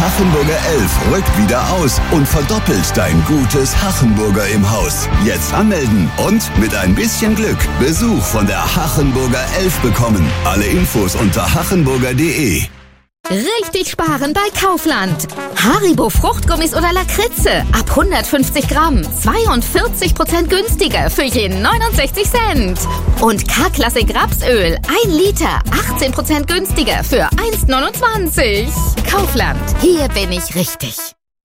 Hachenburger 11 rückt wieder aus und verdoppelt dein gutes Hachenburger im Haus. Jetzt anmelden und mit ein bisschen Glück Besuch von der Hachenburger 11 bekommen. Alle Infos unter hachenburger.de. Richtig sparen bei Kaufland. Haribo Fruchtgummis oder Lakritze ab 150 Gramm 42% günstiger für jeden 69 Cent. Und K-Klassik Rapsöl 1 Liter 18% günstiger für 1,29. Kaufland, hier bin ich richtig.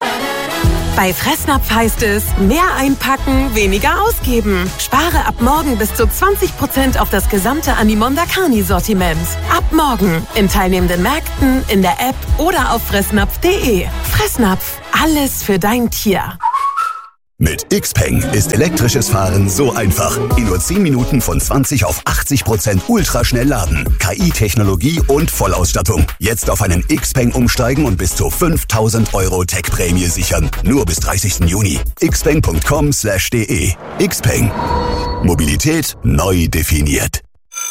Bei Fressnapf heißt es, mehr einpacken, weniger ausgeben. Spare ab morgen bis zu 20% auf das gesamte Animonda Carni-Sortiment. Ab morgen in teilnehmenden Märkten, in der App oder auf fressnapf.de. Fressnapf, alles für dein Tier. Mit Xpeng ist elektrisches Fahren so einfach. In nur 10 Minuten von 20 auf 80% ultraschnell laden. KI-Technologie und Vollausstattung. Jetzt auf einen Xpeng umsteigen und bis zu 5.000 € Tech-Prämie sichern. Nur bis 30. Juni. xpeng.com/de. Xpeng. Mobilität neu definiert.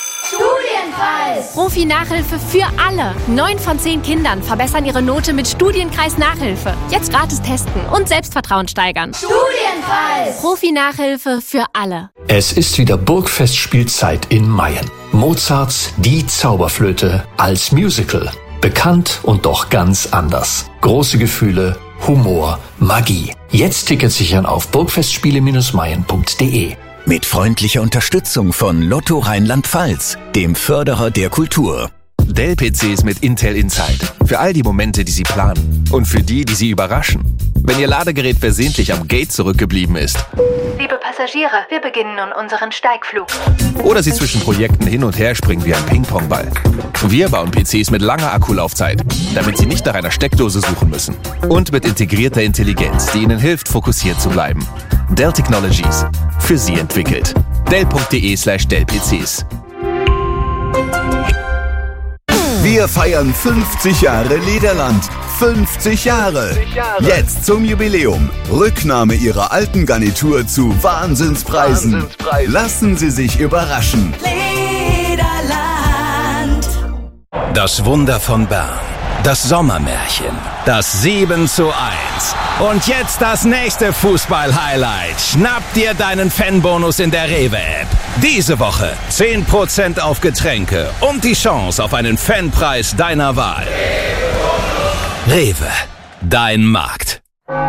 Profi-Nachhilfe für alle. 9 von 10 Kindern verbessern ihre Note mit Studienkreis-Nachhilfe. Jetzt gratis testen und Selbstvertrauen steigern. Studienkreis! Profi-Nachhilfe für alle. Es ist wieder Burgfestspielzeit in Mayen. Mozarts Die Zauberflöte als Musical. Bekannt und doch ganz anders. Große Gefühle, Humor, Magie. Jetzt Tickets sichern auf burgfestspiele-mayen.de. Mit freundlicher Unterstützung von Lotto Rheinland-Pfalz, dem Förderer der Kultur. Dell-PCs mit Intel Inside. Für all die Momente, die Sie planen. Und für die, die Sie überraschen. Wenn Ihr Ladegerät versehentlich am Gate zurückgeblieben ist. Liebe Passagiere, wir beginnen nun unseren Steigflug. Oder Sie zwischen Projekten hin und her springen wie ein Ping-Pong-Ball. Wir bauen PCs mit langer Akkulaufzeit, damit Sie nicht nach einer Steckdose suchen müssen. Und mit integrierter Intelligenz, die Ihnen hilft, fokussiert zu bleiben. Dell Technologies. Für Sie entwickelt. Dell.de/Dell-PCs. Wir feiern 50 Jahre Lederland. 50 Jahre. Jetzt zum Jubiläum. Rücknahme Ihrer alten Garnitur zu Wahnsinnspreisen. Lassen Sie sich überraschen. Lederland. Das Wunder von Bern. Das Sommermärchen. Das 7:1. Und jetzt das nächste Fußball-Highlight. Schnapp dir deinen Fanbonus in der Rewe-App. Diese Woche 10% auf Getränke und die Chance auf einen Fanpreis deiner Wahl. Rewe, dein Markt.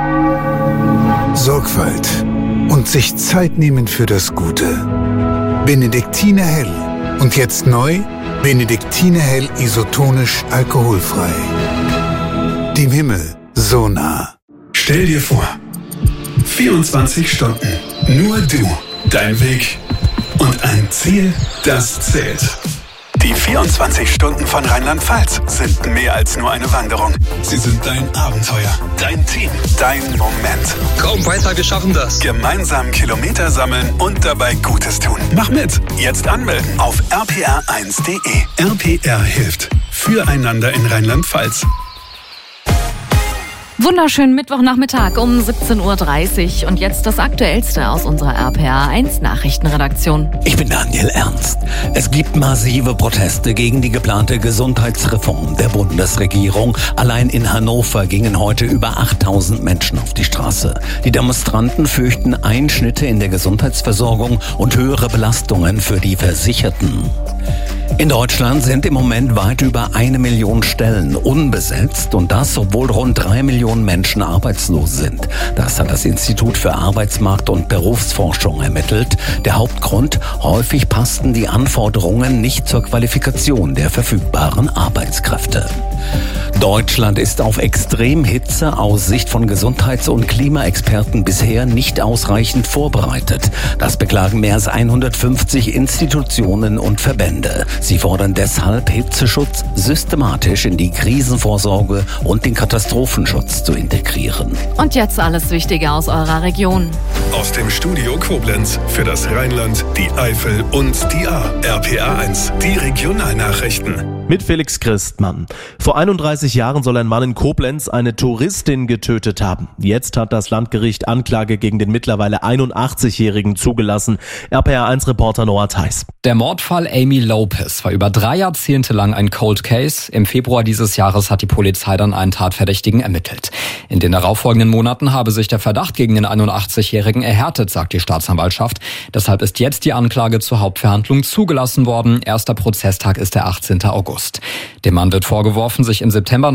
Sorgfalt und sich Zeit nehmen für das Gute. Benediktiner Hell. Und jetzt neu, Benediktiner Hell isotonisch alkoholfrei. Dem Himmel so nah. Stell dir vor, 24 Stunden, nur du, dein Weg und ein Ziel, das zählt. Die 24 Stunden von Rheinland-Pfalz sind mehr als nur eine Wanderung. Sie sind dein Abenteuer, dein Team, dein Moment. Komm weiter, wir schaffen das. Gemeinsam Kilometer sammeln und dabei Gutes tun. Mach mit. Jetzt anmelden auf rpr1.de. RPR hilft. Füreinander in Rheinland-Pfalz. Wunderschönen Mittwochnachmittag um 17:30 Uhr und jetzt das Aktuellste aus unserer RPR1 Nachrichtenredaktion. Ich bin Daniel Ernst. Es gibt massive Proteste gegen die geplante Gesundheitsreform der Bundesregierung. Allein in Hannover gingen heute über 8.000 Menschen auf die Straße. Die Demonstranten fürchten Einschnitte in der Gesundheitsversorgung und höhere Belastungen für die Versicherten. In Deutschland sind im Moment weit über 1 Million Stellen unbesetzt und das, obwohl rund 3 Millionen Menschen arbeitslos sind. Das hat das Institut für Arbeitsmarkt- und Berufsforschung ermittelt. Der Hauptgrund: häufig passten die Anforderungen nicht zur Qualifikation der verfügbaren Arbeitskräfte. Deutschland ist auf Extremhitze aus Sicht von Gesundheits- und Klimaexperten bisher nicht ausreichend vorbereitet. Das beklagen mehr als 150 Institutionen und Verbände. Sie fordern deshalb, Hitzeschutz systematisch in die Krisenvorsorge und den Katastrophenschutz zu integrieren. Und jetzt alles Wichtige aus eurer Region. Aus dem Studio Koblenz für das Rheinland, die Eifel und die A. RPR1, die Regionalnachrichten. Mit Felix Christmann. Vor 31 Jahren soll ein Mann in Koblenz eine Touristin getötet haben. Jetzt hat das Landgericht Anklage gegen den mittlerweile 81-Jährigen zugelassen. RPR1-Reporter Noah Theis. Der Mordfall Amy Lopez war über 3 Jahrzehnte lang ein Cold Case. Im Februar dieses Jahres hat die Polizei dann einen Tatverdächtigen ermittelt. In den darauffolgenden Monaten habe sich der Verdacht gegen den 81-Jährigen erhärtet, sagt die Staatsanwaltschaft. Deshalb ist jetzt die Anklage zur Hauptverhandlung zugelassen worden. Erster Prozesstag ist der 18. August. Dem Mann wird vorgeworfen, sich im September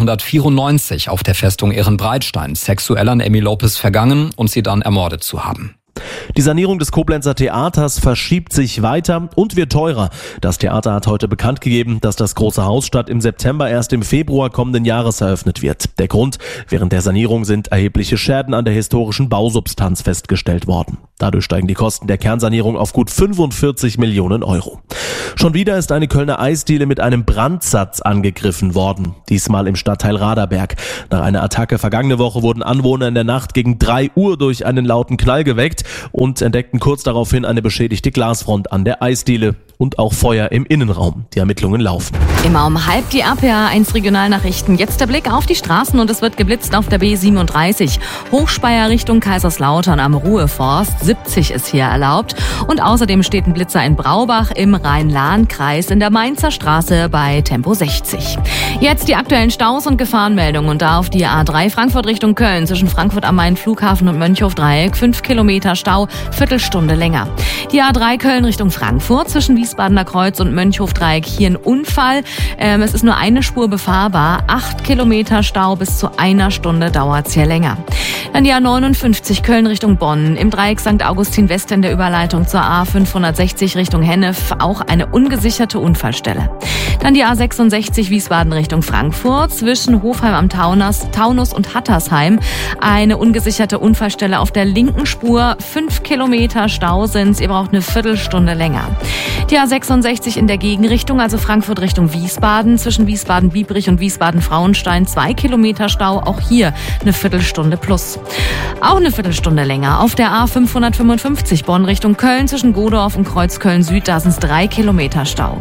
1994 auf der Festung Ehrenbreitstein sexuell an Amy Lopez vergangen und sie dann ermordet zu haben. Die Sanierung des Koblenzer Theaters verschiebt sich weiter und wird teurer. Das Theater hat heute bekannt gegeben, dass das Große Haus statt im September erst im Februar kommenden Jahres eröffnet wird. Der Grund: während der Sanierung sind erhebliche Schäden an der historischen Bausubstanz festgestellt worden. Dadurch steigen die Kosten der Kernsanierung auf gut 45 Millionen Euro. Schon wieder ist eine Kölner Eisdiele mit einem Brandsatz angegriffen worden. Diesmal im Stadtteil Raderberg. Nach einer Attacke vergangene Woche wurden Anwohner in der Nacht gegen 3 Uhr durch einen lauten Knall geweckt und entdeckten kurz daraufhin eine beschädigte Glasfront an der Eisdiele und auch Feuer im Innenraum. Die Ermittlungen laufen. Immer um 12:30 die RPR1 Regionalnachrichten. Jetzt der Blick auf die Straßen und es wird geblitzt auf der B37. Hochspeyer Richtung Kaiserslautern am Ruheforst. 70 ist hier erlaubt. Und außerdem steht ein Blitzer in Braubach im Rhein-Lahn-Kreis in der Mainzer Straße bei Tempo 60. Jetzt die aktuellen Staus und Gefahrenmeldungen und da auf die A3 Frankfurt Richtung Köln zwischen Frankfurt am Main Flughafen und Mönchhof-Dreieck 5 Kilometer Stau, Viertelstunde länger. Die A3 Köln Richtung Frankfurt zwischen Wiesbadener Kreuz und Mönchhof-Dreieck hier ein Unfall. Es ist nur eine Spur befahrbar, 8 Kilometer Stau, bis zu 1 Stunde dauert es hier länger. Dann die A59 Köln Richtung Bonn, im Dreieck St. Augustin West in der Überleitung zur A560 Richtung Hennef, auch eine ungesicherte Unfallstelle. Dann die A66 Wiesbaden Richtung Frankfurt, zwischen Hofheim am Taunus und Hattersheim, eine ungesicherte Unfallstelle auf der linken Spur, 5 Kilometer Stau sind's, ihr braucht eine Viertelstunde länger. Die A66 in der Gegenrichtung, also Frankfurt Richtung Wiesbaden, zwischen Wiesbaden-Biebrich und Wiesbaden-Frauenstein 2 Kilometer Stau, auch hier eine Viertelstunde plus. Auch eine Viertelstunde länger auf der A555 Bonn Richtung Köln, zwischen Godorf und Kreuzköln Süd, da sind's 3 Kilometer Stau.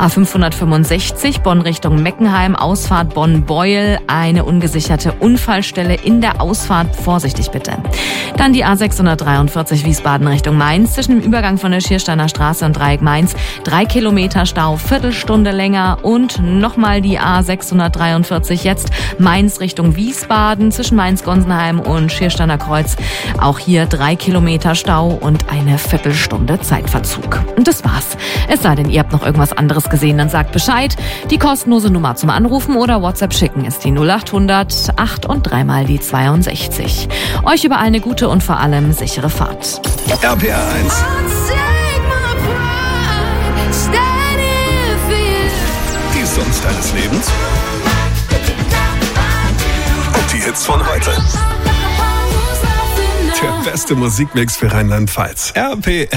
A565 Bonn Richtung Meckenheim, Ausfahrt Bonn-Beuel, eine ungesicherte Unfallstelle in der Ausfahrt, vorsichtig bitte. Dann die A643 Wiesbaden Richtung Mainz, zwischen dem Übergang von der Schiersteiner Straße und Dreieck Mainz, 3 Kilometer Stau, Viertelstunde länger. Und nochmal die A643 jetzt Mainz Richtung Wiesbaden, zwischen Mainz-Gonsenheim und Schiersteiner Kreuz, auch hier 3 Kilometer Stau und eine Viertelstunde Zeitverzug. Und das war's. Es sei denn, ihr habt noch irgendwas anderes gesehen, dann sagt Bescheid. Die kostenlose Nummer zum Anrufen oder WhatsApp schicken ist die 0800 8 und 3 mal die 62. Euch überall eine gute und vor allem sichere Fahrt. RPR1. Die Songs deines Lebens. Und die Hits von heute. Der beste Musikmix für Rheinland-Pfalz. RPR.